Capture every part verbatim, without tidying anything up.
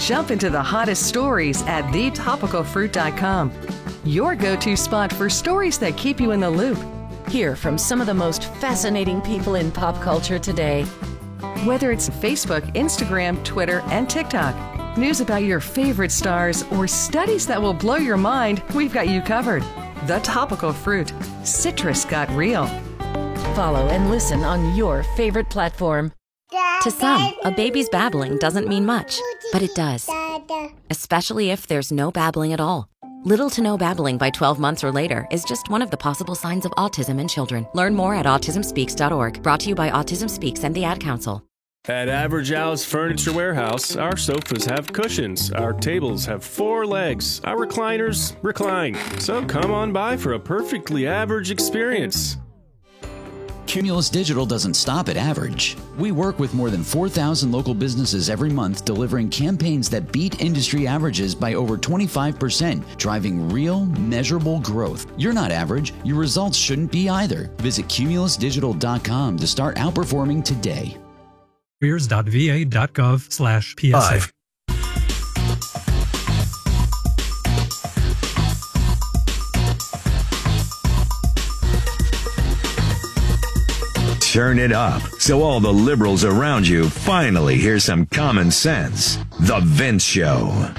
Jump into the hottest stories at the topical fruit dot com. Your go-to spot for stories that keep you in the loop. Hear from some of the most fascinating people in pop culture today. Whether it's Facebook, Instagram, Twitter, and TikTok, news about your favorite stars, or studies that will blow your mind, we've got you covered. The Topical Fruit. Citrus got real. Follow and listen on your favorite platform. To some, a baby's babbling doesn't mean much, but it does. Especially if there's no babbling at all. Little to no babbling by twelve months or later is just one of the possible signs of autism in children. Learn more at autism speaks dot org. Brought to you by Autism Speaks and the Ad Council. At Average Al's Furniture Warehouse, our sofas have cushions, our tables have four legs, our recliners recline. So come on by for a perfectly average experience. Cumulus Digital doesn't stop at average. We work with more than four thousand local businesses every month, delivering campaigns that beat industry averages by over twenty-five percent, driving real, measurable growth. You're not average. Your results shouldn't be either. Visit cumulus digital dot com to start outperforming today. careers dot v a dot gov slash P S A. Five. Turn it up so all the liberals around you finally hear some common sense. The Vince Show.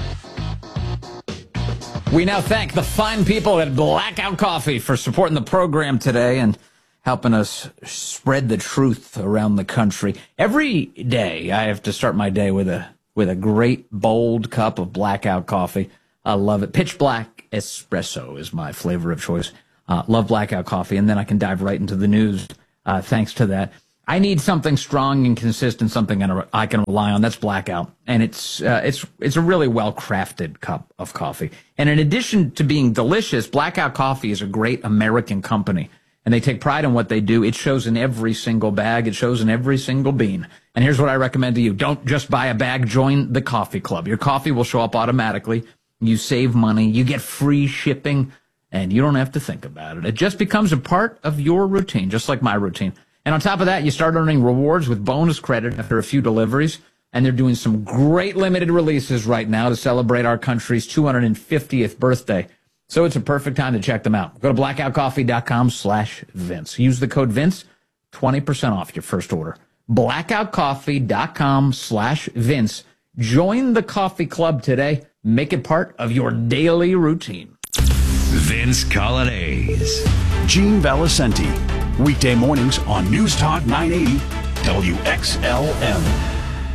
We now thank the fine people at Blackout Coffee for supporting the program today and helping us spread the truth around the country. Every day I have to start my day with a with a great bold cup of Blackout Coffee. I love it. Pitch Black Espresso is my flavor of choice. Uh, love Blackout Coffee, and then I can dive right into the news. Uh, thanks to that. I need something strong and consistent, something I can rely on. That's Blackout. And it's, uh, it's, it's a really well-crafted cup of coffee. And in addition to being delicious, Blackout Coffee is a great American company. And they take pride in what they do. It shows in every single bag. It shows in every single bean. And here's what I recommend to you. Don't just buy a bag. Join the coffee club. Your coffee will show up automatically. You save money. You get free shipping. And you don't have to think about it. It just becomes a part of your routine, just like my routine. And on top of that, you start earning rewards with bonus credit after a few deliveries. And they're doing some great limited releases right now to celebrate our country's two hundred fiftieth birthday. So it's a perfect time to check them out. Go to blackout coffee dot com slash Vince. Use the code Vince, twenty percent off your first order. blackout coffee dot com slash Vince. Join the coffee club today. Make it part of your daily routine. Vince Colonnese. Gene Valicenti. Weekday mornings on News Talk nine eighty W X L M.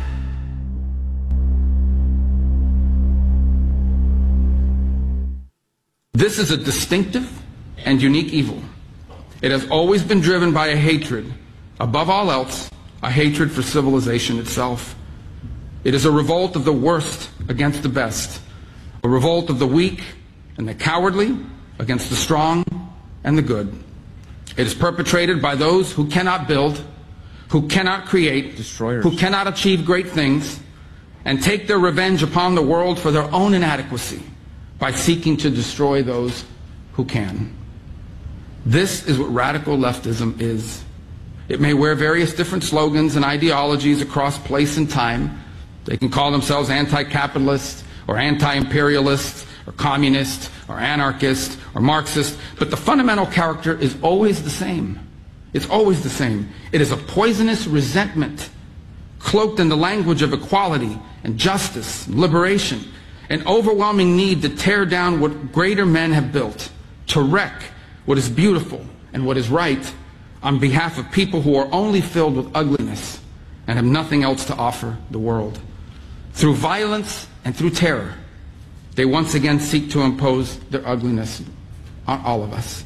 This is a distinctive and unique evil. It has always been driven by a hatred, above all else, a hatred for civilization itself. It is a revolt of the worst against the best, a revolt of the weak and the cowardly against the strong and the good. It is perpetrated by those who cannot build, who cannot create, destroyers, who cannot achieve great things, and take their revenge upon the world for their own inadequacy by seeking to destroy those who can. This is what radical leftism is. It may wear various different slogans and ideologies across place and time. They can call themselves anti-capitalist or anti-imperialist or communist or anarchist or Marxist, but the fundamental character is always the same. It's always the same. It is a poisonous resentment cloaked in the language of equality and justice and liberation, an overwhelming need to tear down what greater men have built, to wreck what is beautiful and what is right on behalf of people who are only filled with ugliness and have nothing else to offer the world. Through violence and through terror, they once again seek to impose their ugliness on all of us.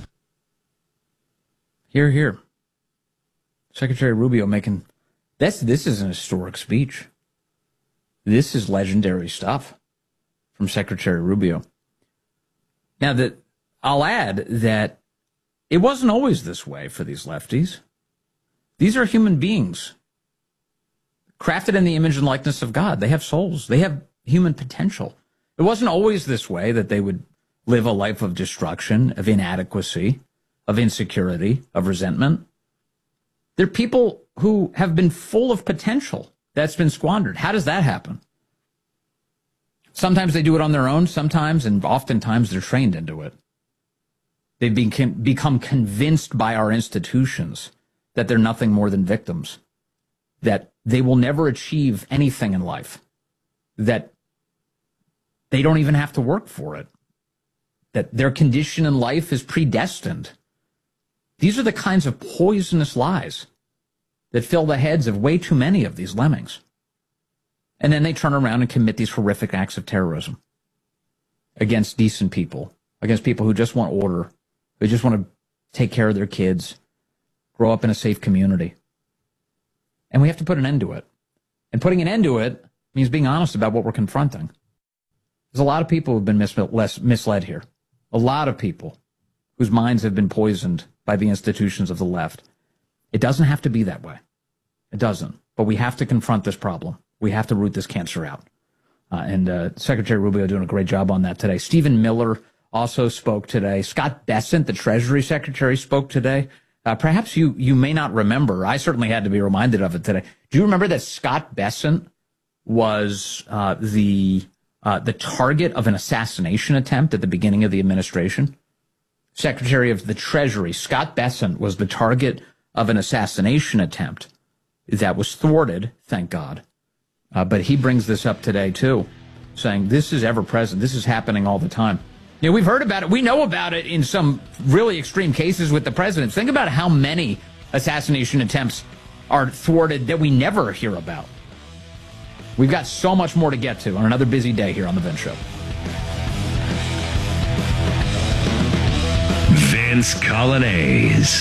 Hear, hear. Secretary Rubio making, that's, this is an historic speech. This is legendary stuff from Secretary Rubio. Now, that I'll add that it wasn't always this way for these lefties. These are human beings, crafted in the image and likeness of God. They have souls. They have human potential. It wasn't always this way that they would live a life of destruction, of inadequacy, of insecurity, of resentment. They're people who have been full of potential that's been squandered. How does that happen? Sometimes they do it on their own, sometimes, and oftentimes they're trained into it. They've been, become convinced by our institutions that they're nothing more than victims, that they will never achieve anything in life, that they don't even have to work for it, that their condition in life is predestined. These are the kinds of poisonous lies that fill the heads of way too many of these lemmings. And then they turn around and commit these horrific acts of terrorism against decent people, against people who just want order, who just want to take care of their kids, grow up in a safe community. And we have to put an end to it. And putting an end to it means being honest about what we're confronting. There's a lot of people who've been mis- misled here. A lot of people whose minds have been poisoned by the institutions of the left. It doesn't have to be that way. It doesn't. But we have to confront this problem. We have to root this cancer out. Uh, and uh, Secretary Rubio doing a great job on that today. Stephen Miller also spoke today. Scott Bessent, the Treasury Secretary, spoke today. Uh, perhaps you, you may not remember. I certainly had to be reminded of it today. Do you remember that Scott Bessent was uh, the uh, the target of an assassination attempt at the beginning of the administration? Secretary of the Treasury, Scott Bessent, was the target of an assassination attempt that was thwarted, thank God. Uh, but he brings this up today, too, saying this is ever present. This is happening all the time. You know, we've heard about it. We know about it in some really extreme cases with the president. Think about how many assassination attempts are thwarted that we never hear about. We've got so much more to get to on another busy day here on The Vince Show. Vince Coglianese.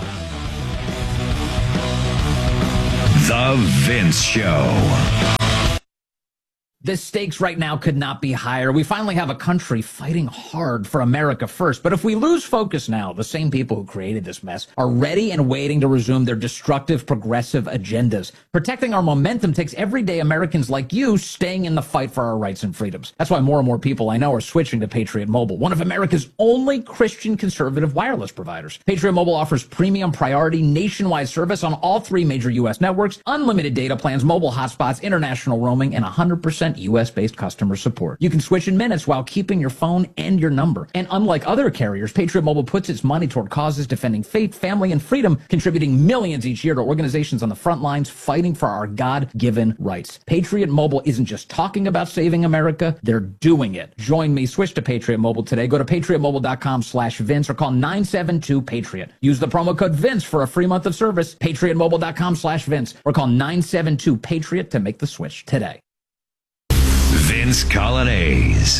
The Vince Show. The stakes right now could not be higher. We finally have a country fighting hard for America first. But if we lose focus now, the same people who created this mess are ready and waiting to resume their destructive, progressive agendas. Protecting our momentum takes everyday Americans like you staying in the fight for our rights and freedoms. That's why more and more people I know are switching to Patriot Mobile, one of America's only Christian conservative wireless providers. Patriot Mobile offers premium priority nationwide service on all three major U S networks, unlimited data plans, mobile hotspots, international roaming, and one hundred percent U S-based customer support. You can switch in minutes while keeping your phone and your number. And unlike other carriers, Patriot Mobile puts its money toward causes defending faith, family, and freedom, contributing millions each year to organizations on the front lines fighting for our God-given rights. Patriot Mobile isn't just talking about saving America, they're doing it. Join me. Switch to Patriot Mobile today. Go to patriotmobile.com slash Vince or call nine seven two Patriot. Use the promo code Vince for a free month of service. patriotmobile.com slash Vince or call nine seven two Patriot to make the switch today. Vince Coglianese.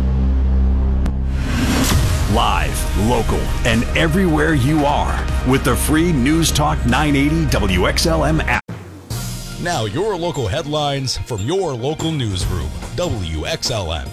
Live, local, and everywhere you are with the free News Talk nine eighty W X L M app. Now your local headlines from your local newsroom, W X L M.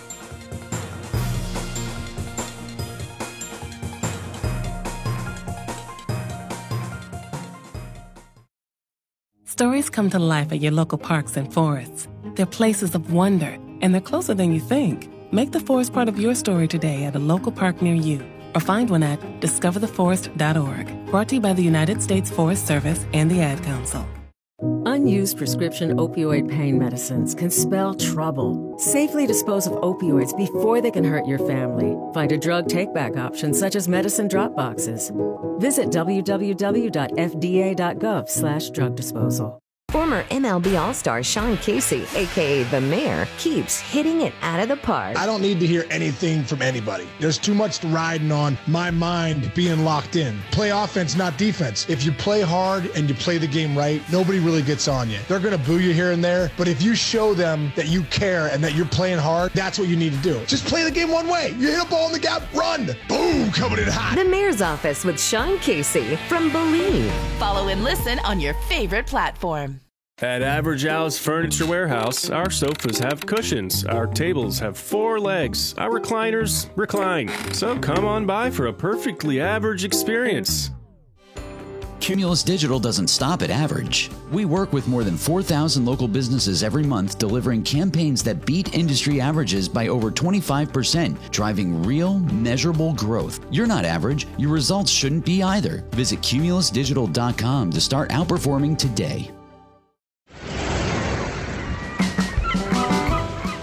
Stories come to life at your local parks and forests. They're places of wonder, and they're closer than you think. Make the forest part of your story today at a local park near you, or find one at discover the forest dot org. Brought to you by the United States Forest Service and the Ad Council. Unused prescription opioid pain medicines can spell trouble. Safely dispose of opioids before they can hurt your family. Find a drug take-back option such as medicine drop boxes. Visit w w w dot f d a dot gov slash drug disposal. Former M L B All-Star Sean Casey, a k a. The Mayor, keeps hitting it out of the park. I don't need to hear anything from anybody. There's too much riding on my mind being locked in. Play offense, not defense. If you play hard and you play the game right, nobody really gets on you. They're going to boo you here and there, but if you show them that you care and that you're playing hard, that's what you need to do. Just play the game one way. You hit a ball in the gap, run. Boom, coming in hot. The Mayor's Office with Sean Casey from Believe. Follow and listen on your favorite platform. At Average Al's Furniture Warehouse, our sofas have cushions, our tables have four legs, our recliners recline. So come on by for a perfectly average experience. Cumulus Digital doesn't stop at average. We work with more than four thousand local businesses every month, delivering campaigns that beat industry averages by over twenty-five percent, driving real, measurable growth. You're not average. Your results shouldn't be either. Visit cumulus digital dot com to start outperforming today.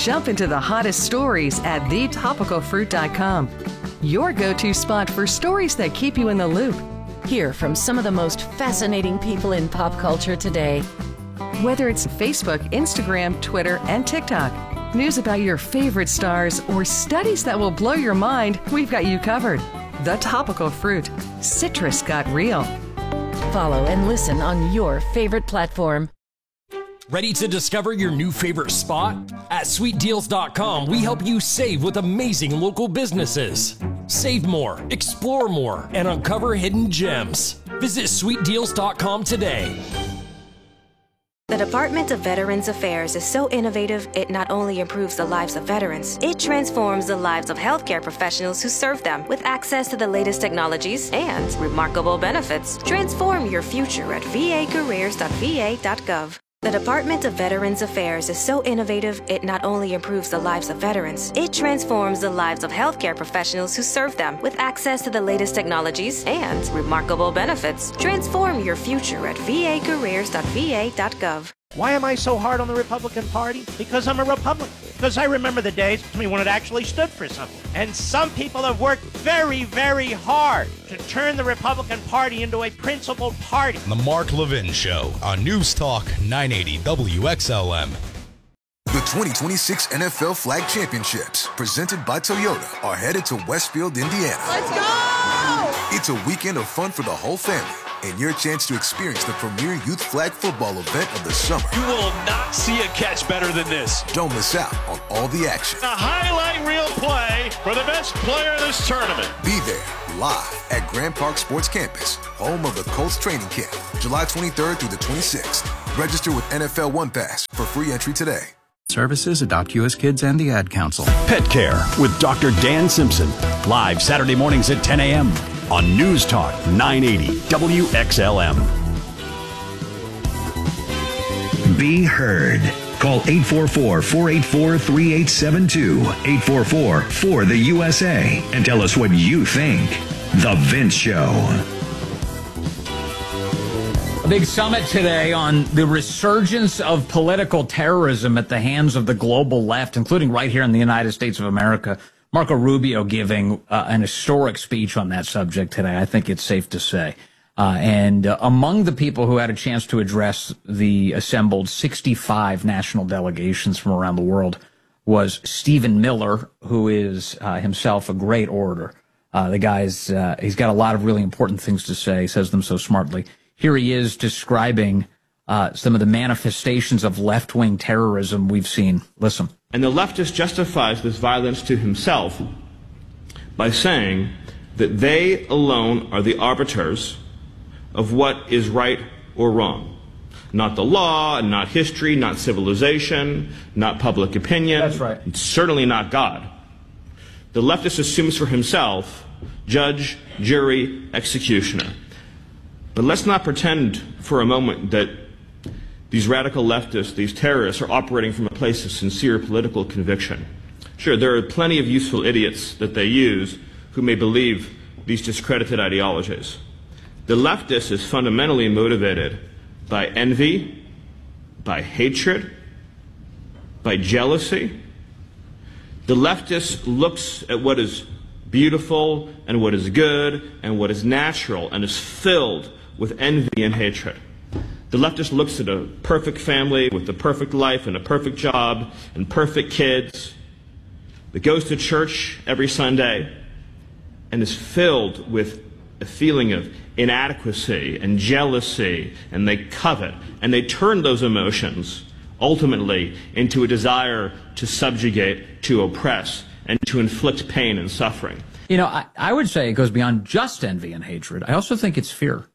Jump into the hottest stories at the topical fruit dot com. Your go-to spot for stories that keep you in the loop. Hear from some of the most fascinating people in pop culture today. Whether it's Facebook, Instagram, Twitter, and TikTok, news about your favorite stars, or studies that will blow your mind, we've got you covered. The Topical Fruit. Citrus got real. Follow and listen on your favorite platform. Ready to discover your new favorite spot? At sweet deals dot com, we help you save with amazing local businesses. Save more, explore more, and uncover hidden gems. Visit sweet deals dot com today. The Department of Veterans Affairs is so innovative, it not only improves the lives of veterans, it transforms the lives of healthcare professionals who serve them with access to the latest technologies and remarkable benefits. Transform your future at v a careers dot v a dot gov. The Department of Veterans Affairs is so innovative, it not only improves the lives of veterans, it transforms the lives of healthcare professionals who serve them with access to the latest technologies and remarkable benefits. Transform your future at v a careers dot v a dot gov. Why am I so hard on the Republican Party? Because I'm a Republican. Because I remember the days when it actually stood for something. And some people have worked very, very hard to turn the Republican Party into a principled party. The Mark Levin Show on News Talk nine eighty W X L M. The twenty twenty-six N F L Flag Championships, presented by Toyota, are headed to Westfield, Indiana. Let's go! It's a weekend of fun for the whole family, and your chance to experience the premier youth flag football event of the summer. You will not see a catch better than this. Don't miss out on all the action. A highlight reel play for the best player in this tournament. Be there live at Grand Park Sports Campus, home of the Colts training camp, July twenty-third through the twenty-sixth. Register with N F L One Pass for free entry today. Services, Adopt U S Kids, and the Ad Council. Pet Care with Doctor Dan Simpson. Live Saturday mornings at ten a.m. on News Talk nine eighty W X L M. Be heard. Call eight four four, four eight four, three eight seven two, eight four four, four the U S A, and tell us what you think. The Vince Show. A big summit today on the resurgence of political terrorism at the hands of the global left, including right here in the United States of America. Marco Rubio giving uh, an historic speech on that subject today, I think it's safe to say. Uh, and uh, among the people who had a chance to address the assembled sixty-five national delegations from around the world was Stephen Miller, who is uh, himself a great orator. Uh, the guy's, uh, he's got a lot of really important things to say, he says them so smartly. Here he is describing uh, some of the manifestations of left-wing terrorism we've seen. Listen. And the leftist justifies this violence to himself by saying that they alone are the arbiters of what is right or wrong. Not the law, not history, not civilization, not public opinion. That's right. And certainly not God. The leftist assumes for himself judge, jury, executioner. But let's not pretend for a moment that these radical leftists, these terrorists, are operating from a place of sincere political conviction. Sure, there are plenty of useful idiots that they use who may believe these discredited ideologies. The leftist is fundamentally motivated by envy, by hatred, by jealousy. The leftist looks at what is beautiful and what is good and what is natural and is filled with envy and hatred. The leftist looks at a perfect family with a perfect life and a perfect job and perfect kids that goes to church every Sunday and is filled with a feeling of inadequacy and jealousy, and they covet, and they turn those emotions ultimately into a desire to subjugate, to oppress, and to inflict pain and suffering. You know, I, I would say it goes beyond just envy and hatred. I also think it's fear.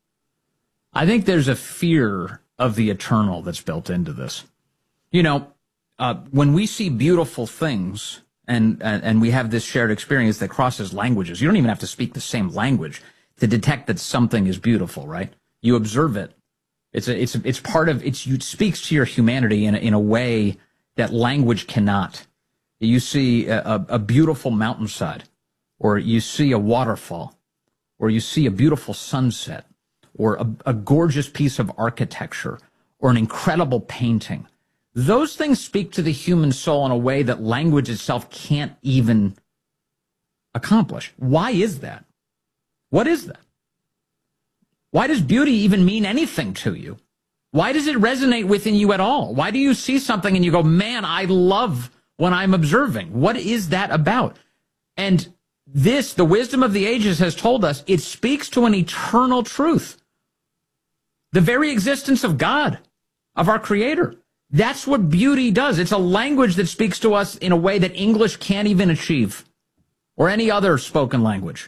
I think there's a fear of the eternal that's built into this. You know, uh, when we see beautiful things and, and and we have this shared experience that crosses languages, you don't even have to speak the same language to detect that something is beautiful, right? You observe it. It's a, it's a, it's part of it's it speaks to your humanity in a, in a way that language cannot. You see a, a, a beautiful mountainside, or you see a waterfall, or you see a beautiful sunset, or a, a gorgeous piece of architecture, or an incredible painting. Those things speak to the human soul in a way that language itself can't even accomplish. Why is that? What is that? Why does beauty even mean anything to you? Why does it resonate within you at all? Why do you see something and you go, man, I love when I'm observing? What is that about? And this, the wisdom of the ages has told us, it speaks to an eternal truth. The very existence of God, of our Creator. That's what beauty does. It's a language that speaks to us in a way that English can't even achieve, or any other spoken language.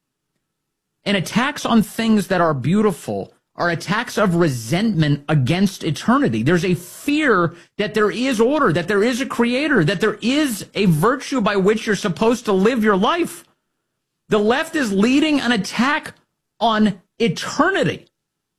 And attacks on things that are beautiful are attacks of resentment against eternity. There's a fear that there is order, that there is a creator, that there is a virtue by which you're supposed to live your life. The left is leading an attack on eternity.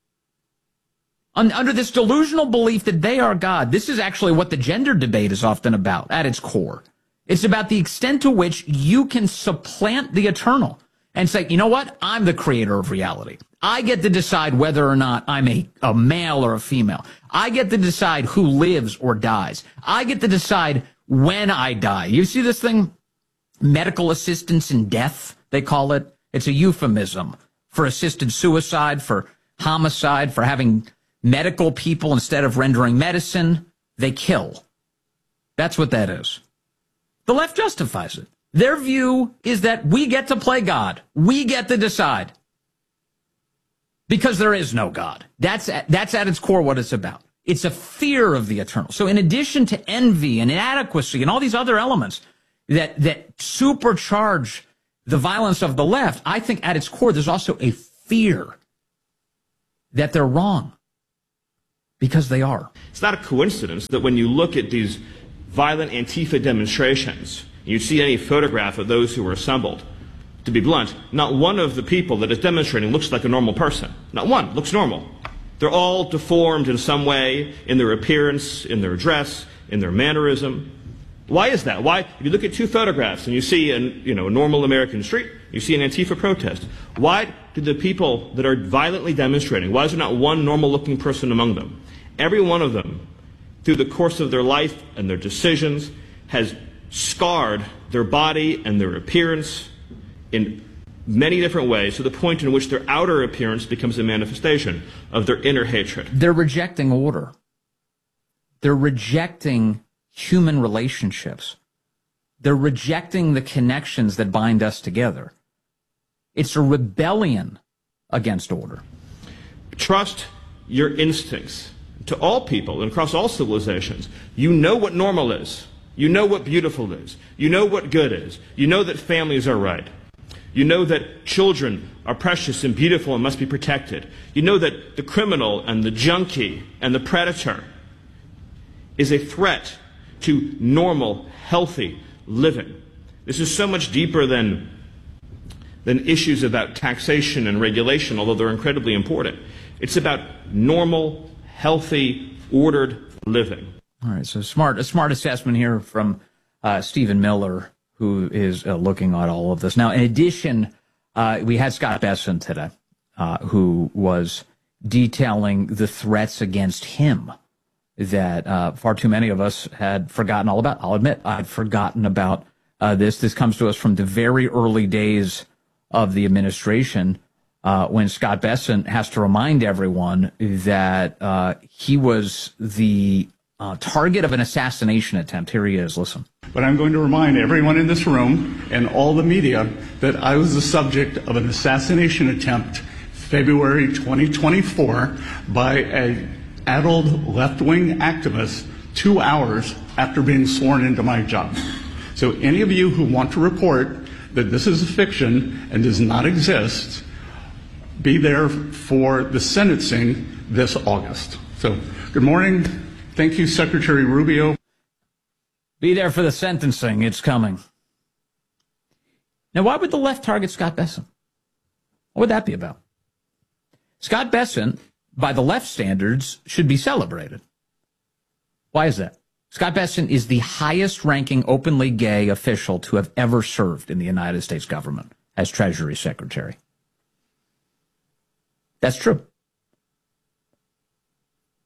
Un- under this delusional belief that they are God. This is actually what the gender debate is often about at its core. It's about the extent to which you can supplant the eternal and say, you know what? I'm the creator of reality. I get to decide whether or not I'm a, a male or a female. I get to decide who lives or dies. I get to decide when I die. You see this thing? Medical assistance in death, they call it. It's a euphemism for assisted suicide, for homicide, for having medical people, instead of rendering medicine, they kill. That's what that is. The left justifies it. Their view is that we get to play God. We get to decide. Because there is no God. That's at, that's at its core what it's about. It's a fear of the eternal. So in addition to envy and inadequacy and all these other elements that, that supercharge the violence of the left, I think at its core there's also a fear that they're wrong. Because they are. It's not a coincidence that when you look at these violent Antifa demonstrations, you see any photograph of those who were assembled, to be blunt, not one of the people that is demonstrating looks like a normal person. Not one looks normal. They're all deformed in some way, in their appearance, in their dress, in their mannerism. Why is that? Why, if you look at two photographs and you see an, you know, a normal American street, you see an Antifa protest, why do the people that are violently demonstrating, why is there not one normal-looking person among them? Every one of them, through the course of their life and their decisions, has scarred their body and their appearance in many different ways, to the point in which their outer appearance becomes a manifestation of their inner hatred. They're rejecting order. They're rejecting human relationships. They're rejecting the connections that bind us together. It's a rebellion against order. Trust your instincts. To all people and across all civilizations, you know what normal is. You know what beautiful is. You know what good is. You know that families are right. You know that children are precious and beautiful and must be protected. You know that the criminal and the junkie and the predator is a threat to normal, healthy living. This is so much deeper than, than issues about taxation and regulation, although they're incredibly important. It's about normal, healthy, ordered living. All right, so smart, a smart assessment here from uh, Stephen Miller, who is uh, looking at all of this. Now, in addition, uh, we had Scott Bessent today, uh, who was detailing the threats against him that uh, far too many of us had forgotten all about. I'll admit, I'd forgotten about uh, this. This comes to us from the very early days of the administration, uh, when Scott Bessent has to remind everyone that uh, he was the uh, target of an assassination attempt. Here he is. Listen. But I'm going to remind everyone in this room and all the media that I was the subject of an assassination attempt February twenty twenty-four by a adult left-wing activist two hours after being sworn into my job. So any of you who want to report that this is a fiction and does not exist, be there for the sentencing this August. So good morning. Thank you, Secretary Rubio. Be there for the sentencing. It's coming. Now, why would the left target Scott Bessent? What would that be about? Scott Bessent, by the left standards, should be celebrated. Why is that? Scott Bessent is the highest-ranking openly gay official to have ever served in the United States government as Treasury Secretary. That's true.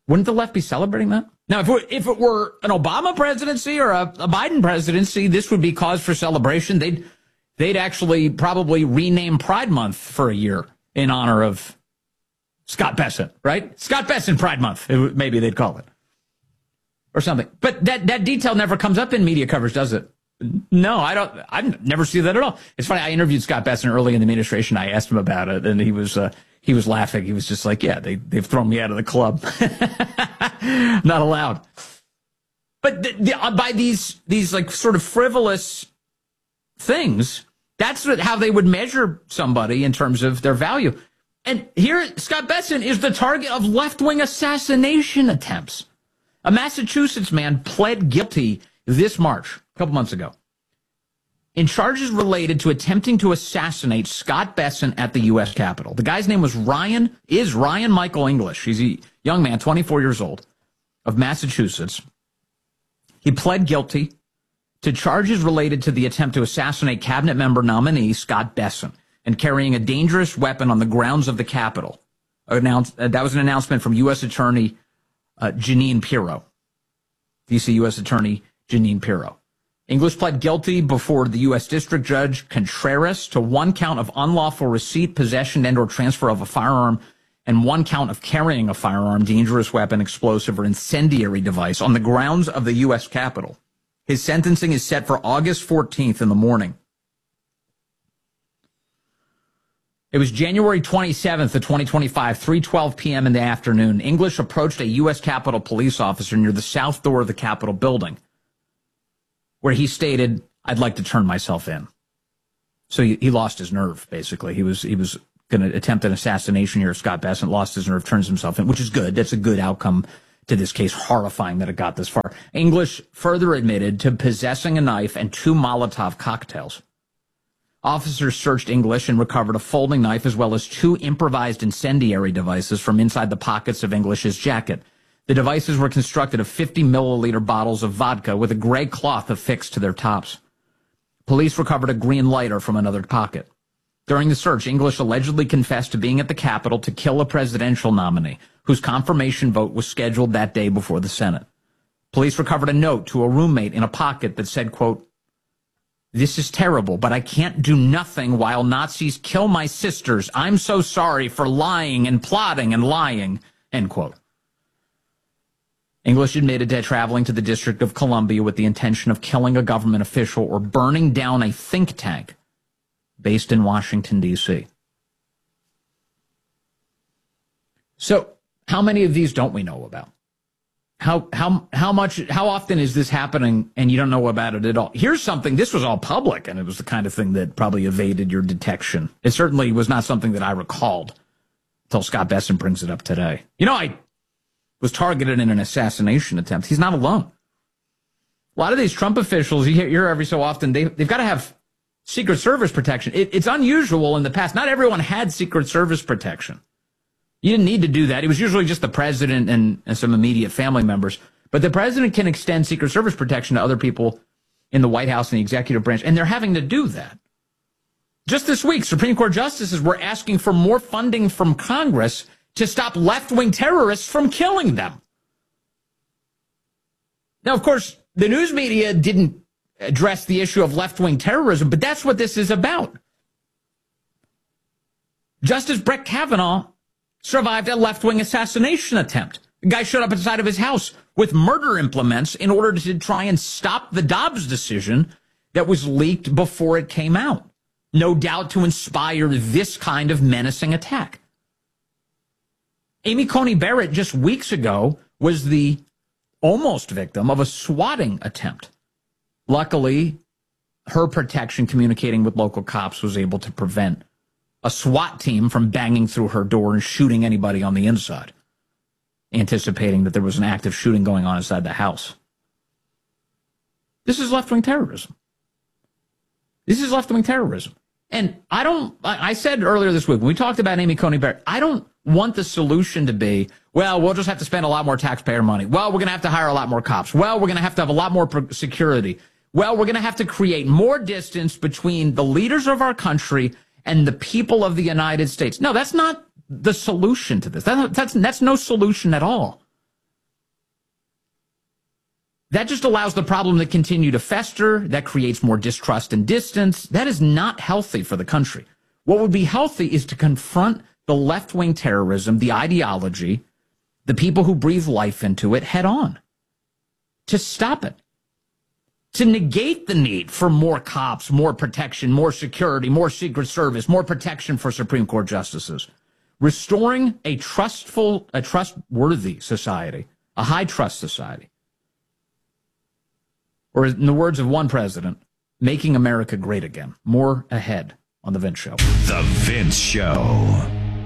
Wouldn't the left be celebrating that? Now, if it, if it were an Obama presidency or a, a Biden presidency, this would be cause for celebration. They'd they'd actually probably rename Pride Month for a year in honor of Scott Bessent, right? Scott Bessent Pride Month, it, maybe they'd call it. Or something. But that, that detail never comes up in media coverage, does it? No, I don't. I've never seen that at all. It's funny. I interviewed Scott Bessent early in the administration. I asked him about it, and he was uh, he was laughing. He was just like, "Yeah, they they've thrown me out of the club. Not allowed." But the, the, uh, by these these like sort of frivolous things, that's what, how they would measure somebody in terms of their value. And here, Scott Bessent is the target of left-wing assassination attempts. A Massachusetts man pled guilty this March, a couple months ago, in charges related to attempting to assassinate Scott Bessent at the U S Capitol. The guy's name was Ryan, is Ryan Michael English. He's a young man, twenty-four years old, of Massachusetts. He pled guilty to charges related to the attempt to assassinate cabinet member nominee Scott Bessent and carrying a dangerous weapon on the grounds of the Capitol. Announced, uh, that was an announcement from U S Attorney uh, Jeanine Pirro, D C U S Attorney Jeanine Pirro. English pled guilty before the U S District Judge Contreras to one count of unlawful receipt, possession, and or transfer of a firearm, and one count of carrying a firearm, dangerous weapon, explosive, or incendiary device on the grounds of the U S Capitol. His sentencing is set for August fourteenth in the morning. It was January twenty-seventh of twenty twenty-five, three twelve p.m. in the afternoon. English approached a U S Capitol police officer near the south door of the Capitol building, where he stated, "I'd like to turn myself in." So he, he lost his nerve, basically. He was he was going to attempt an assassination here of Scott Bessent, lost his nerve, turns himself in, which is good. That's a good outcome to this case. Horrifying that it got this far. English further admitted to possessing a knife and two Molotov cocktails. Officers searched English and recovered a folding knife as well as two improvised incendiary devices from inside the pockets of English's jacket. The devices were constructed of fifty milliliter bottles of vodka with a gray cloth affixed to their tops. Police recovered a green lighter from another pocket. During the search, English allegedly confessed to being at the Capitol to kill a presidential nominee whose confirmation vote was scheduled that day before the Senate. Police recovered a note to a roommate in a pocket that said, quote, "This is terrible, but I can't do nothing while Nazis kill my sisters. I'm so sorry for lying and plotting and lying," end quote. English admitted to traveling to the District of Columbia with the intention of killing a government official or burning down a think tank based in Washington, D C So how many of these don't we know about? How how how much how often is this happening and you don't know about it at all? Here's something, this was all public, and it was the kind of thing that probably evaded your detection. It certainly was not something that I recalled until Scott Bessent brings it up today. You know, I was targeted in an assassination attempt. He's not alone. A lot of these Trump officials, you hear every so often, they, they've got to have Secret Service protection. It, it's unusual in the past. Not everyone had Secret Service protection. You didn't need to do that. It was usually just the president and, and some immediate family members. But the president can extend Secret Service protection to other people in the White House and the executive branch, and they're having to do that. Just this week, Supreme Court justices were asking for more funding from Congress to stop left-wing terrorists from killing them. Now, of course, the news media didn't address the issue of left-wing terrorism, but that's what this is about. Justice Brett Kavanaugh survived a left-wing assassination attempt. The guy showed up inside of his house with murder implements in order to try and stop the Dobbs decision that was leaked before it came out. No doubt to inspire this kind of menacing attack. Amy Coney Barrett just weeks ago was the almost victim of a swatting attempt. Luckily, her protection communicating with local cops was able to prevent a SWAT team from banging through her door and shooting anybody on the inside, anticipating that there was an active shooting going on inside the house. This is left-wing terrorism. This is left-wing terrorism. And I don't, I said earlier this week, when we talked about Amy Coney Barrett, I don't want the solution to be, well, we'll just have to spend a lot more taxpayer money. Well, we're going to have to hire a lot more cops. Well, we're going to have to have a lot more security. Well, we're going to have to create more distance between the leaders of our country and the people of the United States. No, that's not the solution to this. That, that's, that's no solution at all. That just allows the problem to continue to fester. That creates more distrust and distance. That is not healthy for the country. What would be healthy is to confront the left-wing terrorism, the ideology, the people who breathe life into it head on. To stop it. To negate the need for more cops, more protection, more security, more Secret Service, more protection for Supreme Court justices. Restoring a trustful, a trustworthy society, a high-trust society. Or in the words of one president, making America great again. More ahead on The Vince Show. The Vince Show.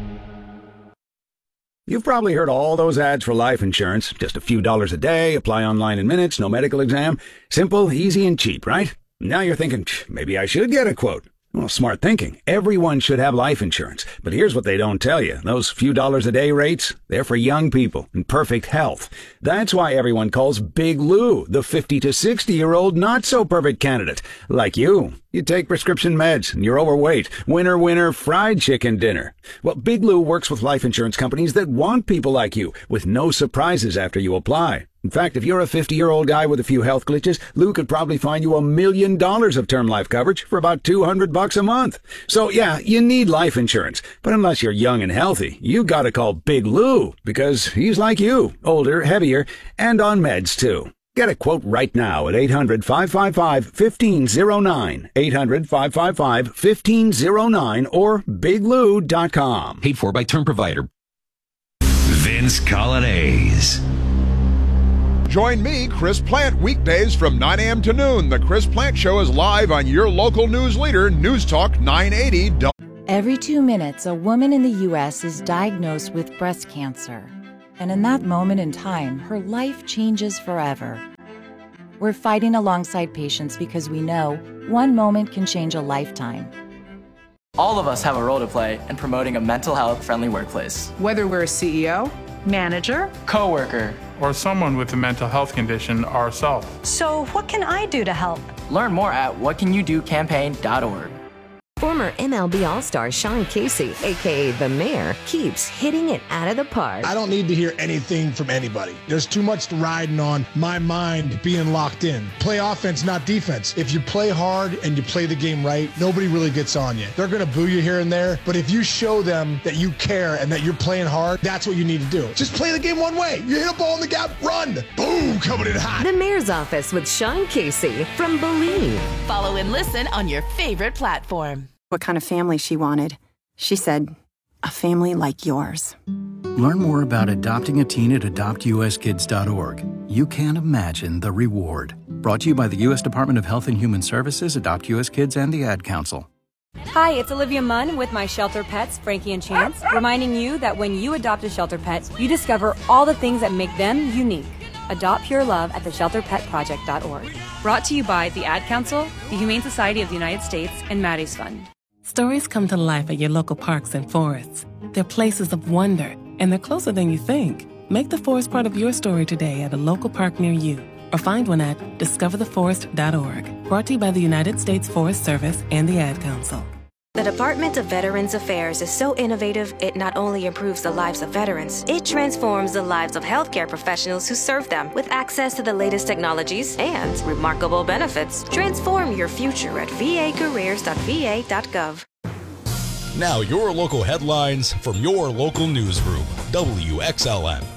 You've probably heard all those ads for life insurance. Just a few dollars a day, apply online in minutes, no medical exam. Simple, easy, and cheap, right? Now you're thinking, maybe I should get a quote. Well, smart thinking. Everyone should have life insurance. But here's what they don't tell you. Those few dollars a day rates, they're for young people in perfect health. That's why everyone calls Big Lou the fifty to sixty-year-old not-so-perfect candidate. Like you. You take prescription meds and you're overweight. Winner, winner, fried chicken dinner. Well, Big Lou works with life insurance companies that want people like you, with no surprises after you apply. In fact, if you're a fifty-year-old guy with a few health glitches, Lou could probably find you a million dollars of term life coverage for about two hundred bucks a month. So yeah, you need life insurance. But unless you're young and healthy, you gotta call Big Lou, because he's like you, older, heavier, and on meds too. Get a quote right now at eight hundred, five five five, one five zero nine, eight hundred, five five five, one five zero nine, or big lou dot com. Paid for by term provider. Vince Colonnese. Join me, Chris Plant, weekdays from nine a.m. to noon. The Chris Plant Show is live on your local news leader, News Talk nine eighty. Every two minutes, a woman in the U S is diagnosed with breast cancer. And in that moment in time, her life changes forever. We're fighting alongside patients because we know one moment can change a lifetime. All of us have a role to play in promoting a mental health-friendly workplace. Whether we're a C E O, manager, coworker, or someone with a mental health condition ourselves. So what can I do to help? Learn more at what can you do campaign dot org. Former M L B All-Star Sean Casey, a k a. The Mayor, keeps hitting it out of the park. I don't need to hear anything from anybody. There's too much riding on my mind being locked in. Play offense, not defense. If you play hard and you play the game right, nobody really gets on you. They're going to boo you here and there, but if you show them that you care and that you're playing hard, that's what you need to do. Just play the game one way. You hit a ball in the gap, run. Boom, coming in hot. The Mayor's Office with Sean Casey from Believe. Follow and listen on your favorite platform. What kind of family she wanted. She said, a family like yours. Learn more about adopting a teen at adopt u s kids dot org. You can't imagine the reward. Brought to you by the U S Department of Health and Human Services, Adopt U S Kids, and the Ad Council. Hi, it's Olivia Munn with my shelter pets, Frankie and Chance, reminding you that when you adopt a shelter pet, you discover all the things that make them unique. Adopt pure love at the shelter pet project dot org. Brought to you by the Ad Council, the Humane Society of the United States, and Maddie's Fund. Stories come to life at your local parks and forests. They're places of wonder, and they're closer than you think. Make the forest part of your story today at a local park near you, or find one at discover the forest dot org. Brought to you by the United States Forest Service and the Ad Council. The Department of Veterans Affairs is so innovative, it not only improves the lives of veterans, it transforms the lives of healthcare professionals who serve them with access to the latest technologies and remarkable benefits. Transform your future at v a careers dot v a dot gov. Now, your local headlines from your local newsroom, W X L M.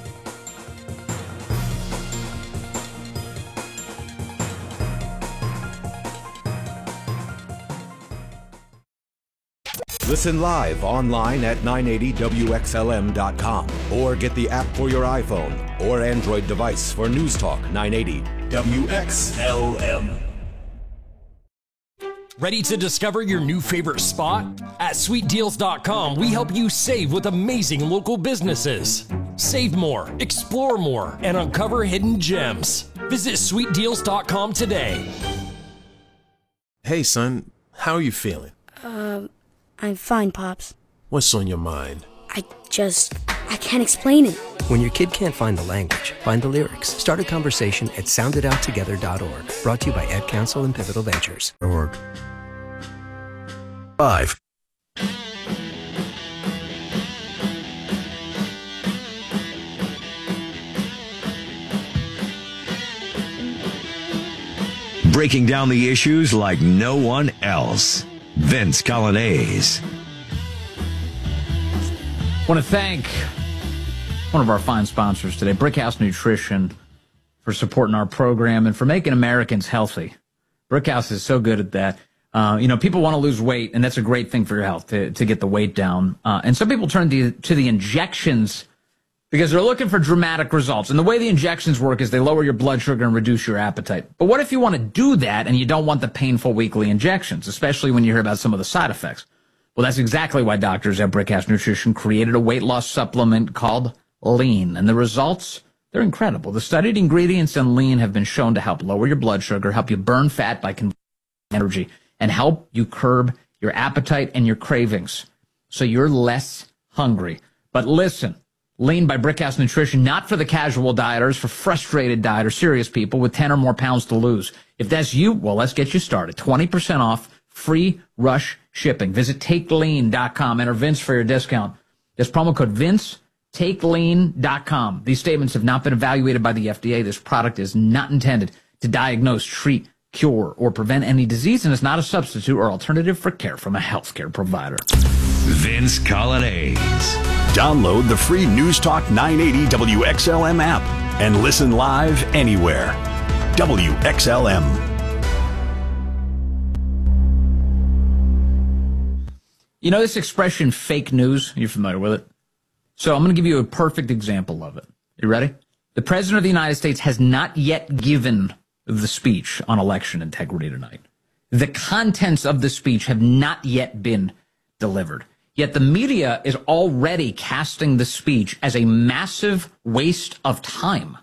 Listen live online at nine eighty W X L M dot com or get the app for your iPhone or Android device for News Talk nine eighty W X L M. Ready to discover your new favorite spot? At sweet deals dot com, we help you save with amazing local businesses. Save more, explore more, and uncover hidden gems. Visit sweet deals dot com today. Hey, son, how are you feeling? Um... I'm fine, Pops. What's on your mind? I just... I can't explain it. When your kid can't find the language, find the lyrics. Start a conversation at sound it out together dot org. Brought to you by Ad Council and Pivotal Ventures. Org. Five. breaking down the issues like no one else. Vince Coglianese. I want to thank one of our fine sponsors today, Brickhouse Nutrition, for supporting our program and for making Americans healthy. Brickhouse is so good at that. Uh, you know, people want to lose weight, and that's a great thing for your health, to, to get the weight down. Uh, and some people turn to, to the injections because they're looking for dramatic results. And the way the injections work is they lower your blood sugar and reduce your appetite. But what if you want to do that and you don't want the painful weekly injections, especially when you hear about some of the side effects? Well, that's exactly why doctors at Brickhouse Nutrition created a weight loss supplement called Lean. And the results, they're incredible. The studied ingredients in Lean have been shown to help lower your blood sugar, help you burn fat by converting energy, and help you curb your appetite and your cravings so you're less hungry. But listen, Lean by Brickhouse Nutrition, not for the casual dieters, for frustrated dieters, serious people with ten or more pounds to lose. If that's you, well, let's get you started. twenty percent off, free rush shipping. Visit take lean dot com. Enter Vince for your discount. This promo code Vince, take lean dot com. These statements have not been evaluated by the F D A. This product is not intended to diagnose, treat, cure, or prevent any disease, and is not a substitute or alternative for care from a healthcare provider. Vince Coglianese. Download the free News Talk nine eighty W X L M app and listen live anywhere. W X L M. You know this expression, fake news? You're familiar with it? So I'm going to give you a perfect example of it. You ready? The President of the United States has not yet given the speech on election integrity tonight. The contents of the speech have not yet been delivered. Yet the media is already casting the speech as a massive waste of time.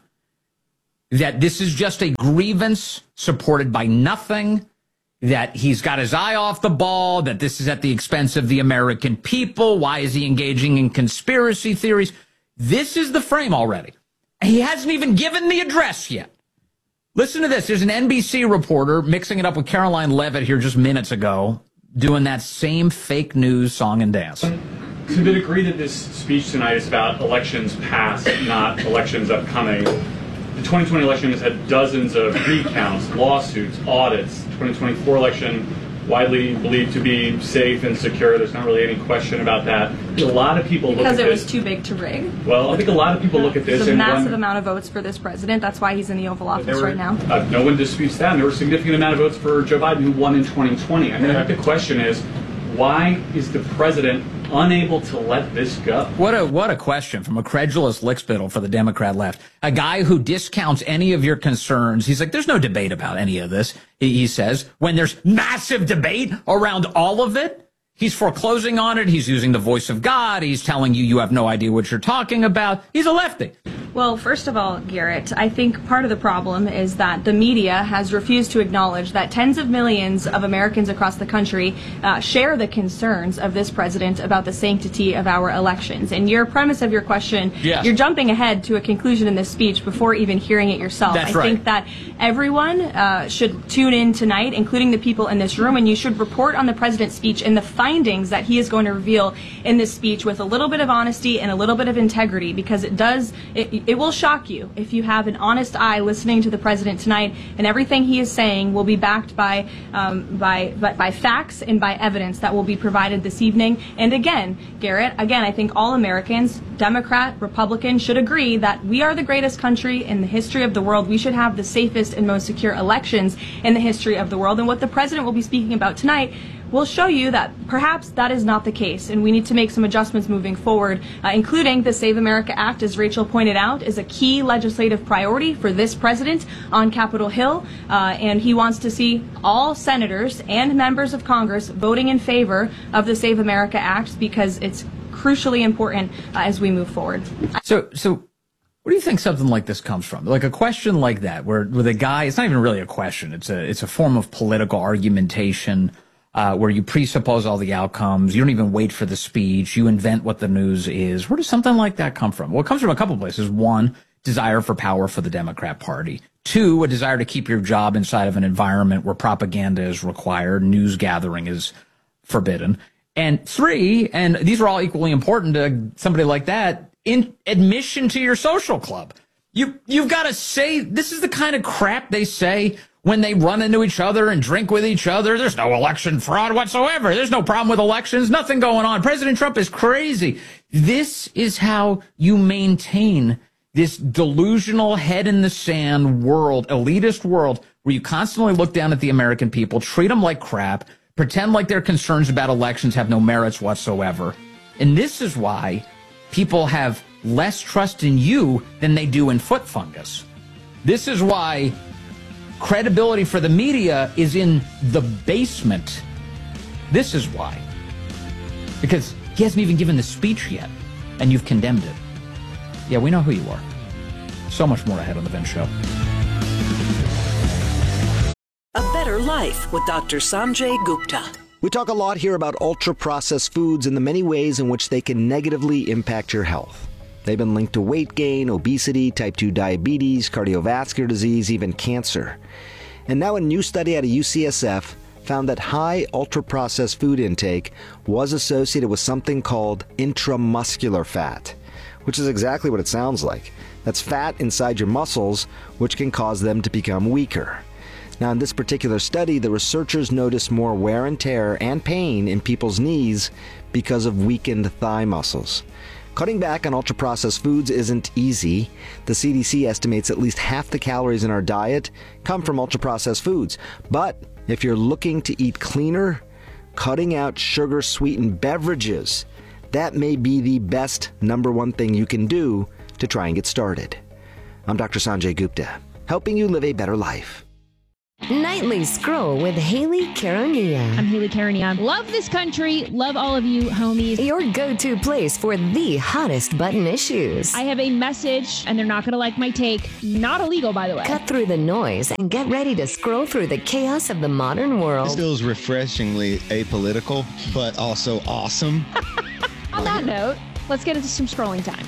That this is just a grievance supported by nothing, that he's got his eye off the ball, that this is at the expense of the American people. Why is he engaging in conspiracy theories? This is the frame already. He hasn't even given the address yet. Listen to this. There's an N B C reporter mixing it up with Caroline Levitt here just minutes ago, doing that same fake news song and dance. To the degree that this speech tonight is about elections past, not elections upcoming, the twenty twenty election has had dozens of recounts, lawsuits, audits. The twenty twenty-four election, widely believed to be safe and secure. There's not really any question about that. A lot of people look at this. Because it was too big to rig. Well, I think a lot of people look at this. There's a and massive one, amount of votes for this president. That's why he's in the Oval Office were, right now. Uh, no one disputes that. And there were a significant amount of votes for Joe Biden, who won in twenty twenty. I mean, I think the question is, why is the president unable to let this go? What a what a question from a credulous lickspittle for the Democrat left. A guy who discounts any of your concerns. He's like, there's no debate about any of this, he, he says. When there's massive debate around all of it, he's foreclosing on it. He's using the voice of God. He's telling you you have no idea what you're talking about. He's a lefty. Well, first of all, Garrett, I think part of the problem is that the media has refused to acknowledge that tens of millions of Americans across the country uh, share the concerns of this president about the sanctity of our elections. And your premise of your question, yes. You're jumping ahead to a conclusion in this speech before even hearing it yourself. That's I right. think that everyone uh, should tune in tonight, including the people in this room, and you should report on the president's speech and the findings that he is going to reveal in this speech with a little bit of honesty and a little bit of integrity, because it does, it, it will shock you if you have an honest eye listening to the president tonight, and everything he is saying will be backed by, um, by, by, by facts and by evidence that will be provided this evening. And again, Garrett, again, I think all Americans, Democrat, Republican, should agree that we are the greatest country in the history of the world. We should have the safest and most secure elections in the history of the world. And what the president will be speaking about tonight will show you that perhaps that is not the case, and we need to make some adjustments moving forward, uh, including the Save America Act, as Rachel pointed out, is a key legislative priority for this president on Capitol Hill, uh, and he wants to see all senators and members of Congress voting in favor of the Save America Act, because it's crucially important uh, as we move forward. So, so where do you think something like this comes from? Like a question like that, where, where the guy, it's not even really a question, it's a, it's a form of political argumentation, Uh, where you presuppose all the outcomes. You don't even wait for the speech. You invent what the news is. Where does something like that come from? Well, it comes from a couple places. One, desire for power for the Democrat Party. Two, a desire to keep your job inside of an environment where propaganda is required, news gathering is forbidden. And three, and these are all equally important to somebody like that, in admission to your social club. You, you've got to say, this is the kind of crap they say when they run into each other and drink with each other. There's no election fraud whatsoever. There's no problem with elections. Nothing going on. President Trump is crazy. This is how you maintain this delusional head in the sand world, elitist world, where you constantly look down at the American people, treat them like crap, pretend like their concerns about elections have no merits whatsoever. And this is why people have less trust in you than they do in foot fungus. This is why credibility for the media is in the basement. This is why. Because he hasn't even given the speech yet, and you've condemned it. Yeah, we know who you are. So much more ahead on The Vince Show. A Better Life with Doctor Sanjay Gupta. We talk a lot here about ultra-processed foods and the many ways in which they can negatively impact your health. They've been linked to weight gain, obesity, type two diabetes, cardiovascular disease, even cancer. And now a new study out of U C S F found that high ultra-processed food intake was associated with something called intramuscular fat, which is exactly what it sounds like. That's fat inside your muscles, which can cause them to become weaker. Now, in this particular study, the researchers noticed more wear and tear and pain in people's knees because of weakened thigh muscles. Cutting back on ultra-processed foods isn't easy. The C D C estimates at least half the calories in our diet come from ultra-processed foods. But if you're looking to eat cleaner, cutting out sugar-sweetened beverages, that may be the best number one thing you can do to try and get started. I'm Doctor Sanjay Gupta, helping you live a better life. Nightly Scroll with Haley Karania. I'm Haley Karania. Love this country. Love all of you, homies. Your go-to place for the hottest button issues. I have a message, and they're not going to like my take. Not illegal, by the way. Cut through the noise and get ready to scroll through the chaos of the modern world. This feels refreshingly apolitical, but also awesome. On that note, let's get into some scrolling time.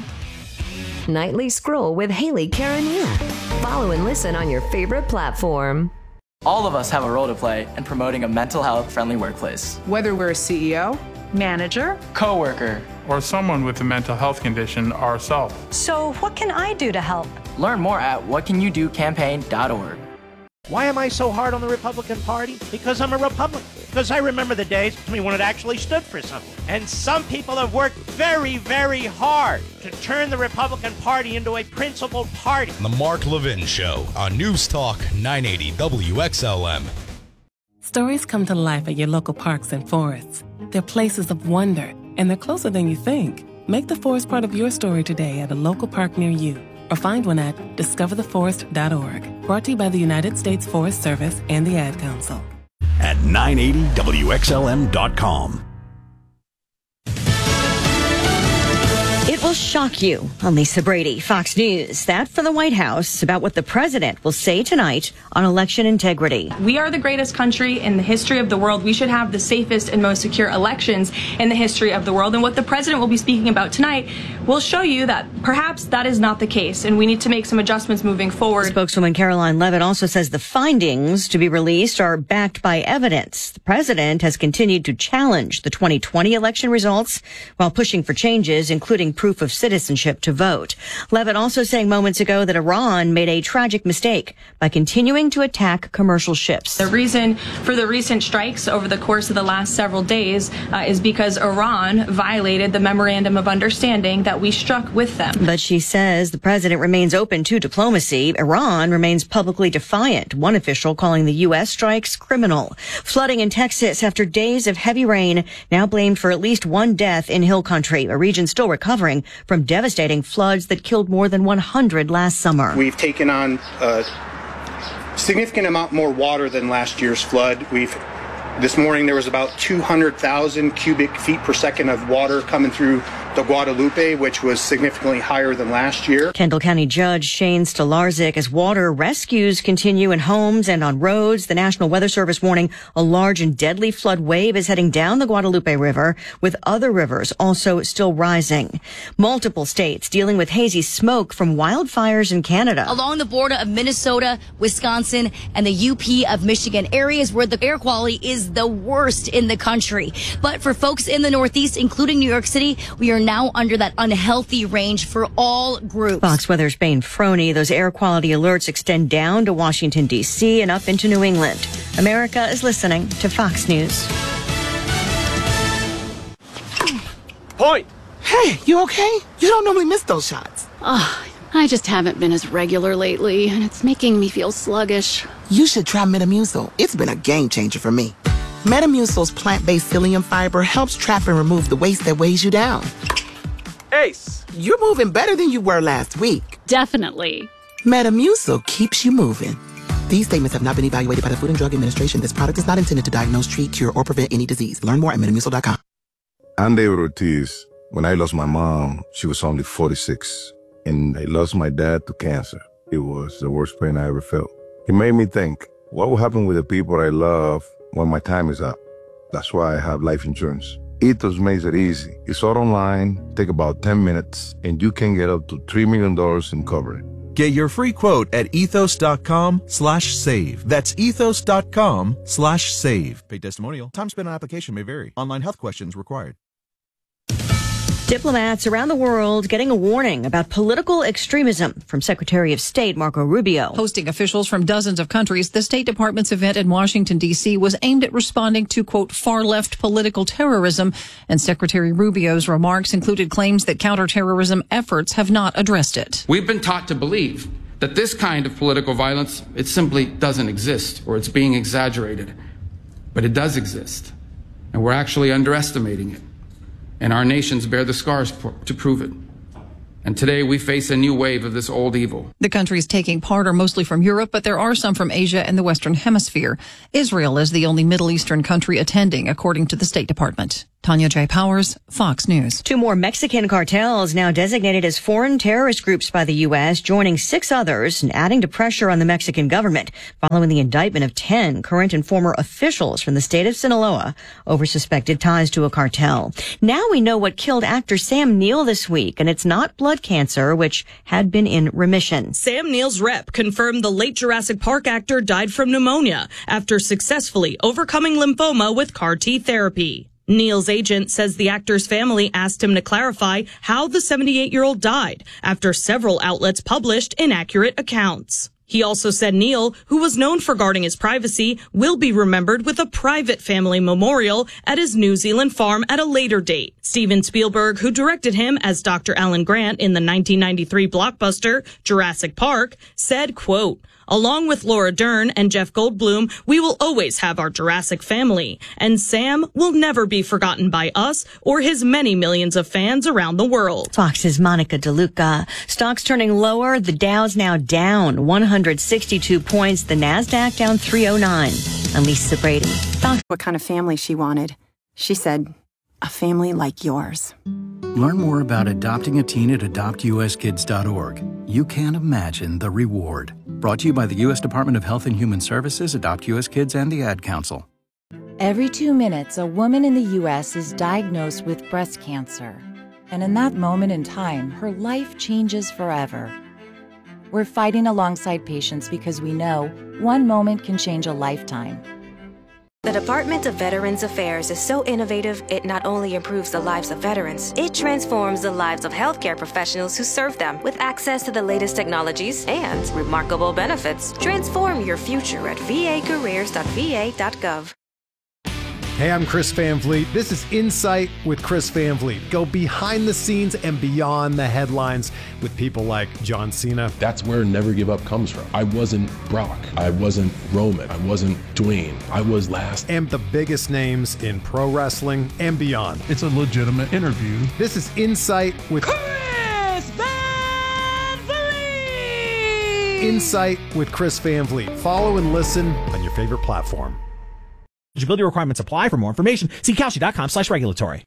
Nightly Scroll with Haley Karania. Follow and listen on your favorite platform. All of us have a role to play in promoting a mental health friendly workplace. Whether we're a C E O, manager, coworker, or someone with a mental health condition ourselves. So what can I do to help? Learn more at what can you do campaign dot org. Why am I so hard on the Republican Party? Because I'm a Republican. Because I remember the days when it actually stood for something. And some people have worked very, very hard to turn the Republican Party into a principled party. The Mark Levin Show on News Talk nine eighty W X L M. Stories come to life at your local parks and forests. They're places of wonder, and they're closer than you think. Make the forest part of your story today at a local park near you, or find one at discover the forest dot org. Brought to you by the United States Forest Service and the Ad Council. At nine eighty W X L M dot com. It will shock you. I'm Lisa Brady, Fox News. That for the White House about what the president will say tonight on election integrity. We are the greatest country in the history of the world. We should have the safest and most secure elections in the history of the world. And what the president will be speaking about tonight will show you that perhaps that is not the case, and we need to make some adjustments moving forward. Spokeswoman Caroline Leavitt also says the findings to be released are backed by evidence. The president has continued to challenge the twenty twenty election results while pushing for changes, including proof of citizenship to vote. Leavitt also saying moments ago that Iran made a tragic mistake by continuing to attack commercial ships. The reason for the recent strikes over the course of the last several days uh, is because Iran violated the memorandum of understanding that we struck with them. But she says the president remains open to diplomacy. Iran remains publicly defiant, one official calling the U S strikes criminal. Flooding in Texas after days of heavy rain, now blamed for at least one death in Hill Country, a region still recovering from devastating floods that killed more than one hundred last summer. We've taken on a significant amount more water than last year's flood. We've This morning there was about two hundred thousand cubic feet per second of water coming through the Guadalupe, which was significantly higher than last year. Kendall County Judge Shane Stolarczyk, as water rescues continue in homes and on roads. The National Weather Service warning a large and deadly flood wave is heading down the Guadalupe River, with other rivers also still rising. Multiple states dealing with hazy smoke from wildfires in Canada. Along the border of Minnesota, Wisconsin, and the U P of Michigan, areas where the air quality is the worst in the country. But for folks in the Northeast, including New York City, we are now under that unhealthy range for all groups. Fox Weather's Bane Froney. Those air quality alerts extend down to Washington, D C and up into New England. America is listening to Fox News. Point! Hey, you okay? You don't normally miss those shots. Oh, I just haven't been as regular lately, and it's making me feel sluggish. You should try Metamucil. It's been a game changer for me. Metamucil's plant-based psyllium fiber helps trap and remove the waste that weighs you down. Ace, you're moving better than you were last week. Definitely. Metamucil keeps you moving. These statements have not been evaluated by the Food and Drug Administration. This product is not intended to diagnose, treat, cure, or prevent any disease. Learn more at metamucil dot com. I'm David Ortiz. When I lost my mom, she was only forty-six. And I lost my dad to cancer. It was the worst pain I ever felt. It made me think, what will happen with the people I love when my time is up? That's why I have life insurance. Ethos makes it easy. It's all online, take about ten minutes, and you can get up to three million dollars in coverage. Get your free quote at ethos.com slash save. That's ethos.com slash save. Paid testimonial. Time spent on application may vary. Online health questions required. Diplomats around the world getting a warning about political extremism from Secretary of State Marco Rubio. Hosting officials from dozens of countries, the State Department's event in Washington, D C was aimed at responding to, quote, far-left political terrorism, and Secretary Rubio's remarks included claims that counterterrorism efforts have not addressed it. We've been taught to believe that this kind of political violence, it simply doesn't exist, or it's being exaggerated. But it does exist, and we're actually underestimating it. And our nations bear the scars to prove it. And today we face a new wave of this old evil. The countries taking part are mostly from Europe, but there are some from Asia and the Western Hemisphere. Israel is the only Middle Eastern country attending, according to the State Department. Tanya J. Powers, Fox News. Two more Mexican cartels now designated as foreign terrorist groups by the U S, joining six others and adding to pressure on the Mexican government following the indictment of ten current and former officials from the state of Sinaloa over suspected ties to a cartel. Now we know what killed actor Sam Neill this week, and it's not blood cancer, which had been in remission. Sam Neill's rep confirmed the late Jurassic Park actor died from pneumonia after successfully overcoming lymphoma with C A R T therapy. Neill's agent says the actor's family asked him to clarify how the seventy-eight-year-old died after several outlets published inaccurate accounts. He also said Neill, who was known for guarding his privacy, will be remembered with a private family memorial at his New Zealand farm at a later date. Steven Spielberg, who directed him as Doctor Alan Grant in the nineteen ninety-three blockbuster Jurassic Park, said, quote, "Along with Laura Dern and Jeff Goldblum, we will always have our Jurassic family, and Sam will never be forgotten by us or his many millions of fans around the world." Fox's Monica DeLuca. Stocks turning lower. The Dow's now down one hundred sixty-two points. The NASDAQ down three oh nine. I'm Lisa Brady. Fox. What kind of family she wanted. She said, a family like yours. Learn more about adopting a teen at adopt u s kids dot org. You can't imagine the reward. Brought to you by the U S Department of Health and Human Services, Adopt U S Kids, and the Ad Council. Every two minutes, a woman in the U S is diagnosed with breast cancer. And in that moment in time, her life changes forever. We're fighting alongside patients because we know one moment can change a lifetime. The Department of Veterans Affairs is so innovative, it not only improves the lives of veterans, it transforms the lives of healthcare professionals who serve them with access to the latest technologies and remarkable benefits. Transform your future at v a careers dot v a dot gov. Hey, I'm Chris Van Vliet. This is Insight with Chris Van Vliet. Go behind the scenes and beyond the headlines with people like John Cena. That's where Never Give Up comes from. I wasn't Brock. I wasn't Roman. I wasn't Dwayne. I was last. And the biggest names in pro wrestling and beyond. It's a legitimate interview. This is Insight with Chris Van Vliet! Insight with Chris Van Vliet. Follow and listen on your favorite platform. Eligibility requirements apply. For more information, see Kalshi dot com slash regulatory.